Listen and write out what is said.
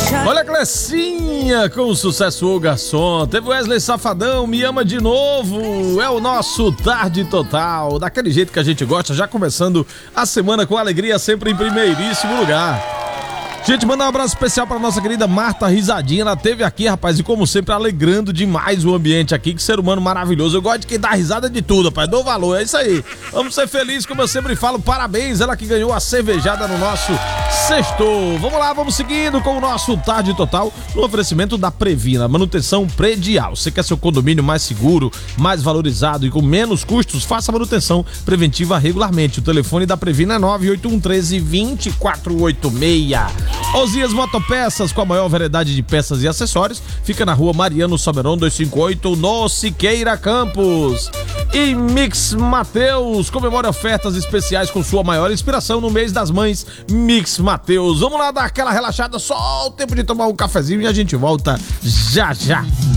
Olha a Clecinha com o sucesso O Garçom. Teve Wesley Safadão, Me Ama de Novo. É o nosso Tarde Total, daquele jeito que a gente gosta, já começando a semana com alegria, sempre em primeiríssimo lugar. Gente, manda um abraço especial pra nossa querida Marta Risadinha. Ela teve aqui, rapaz, e como sempre, alegrando demais o ambiente aqui. Que ser humano maravilhoso. Eu gosto de quem dá risada de tudo, rapaz. Dou valor, é isso aí. Vamos ser felizes, como eu sempre falo. Parabéns, ela que ganhou a cervejada no nosso sextou. Vamos lá, vamos seguindo com o nosso Tarde Total no oferecimento da Previna, manutenção predial. Você quer seu condomínio mais seguro, mais valorizado e com menos custos? Faça manutenção preventiva regularmente. O telefone da Previna é 98113-2486. Osias Motopeças, com a maior variedade de peças e acessórios, fica na rua Mariano Soberon 258, no Siqueira Campos. E Mix Mateus, comemora ofertas especiais com sua maior inspiração no mês das mães, Mix Mateus. Vamos lá dar aquela relaxada, só o tempo de tomar um cafezinho e a gente volta já já.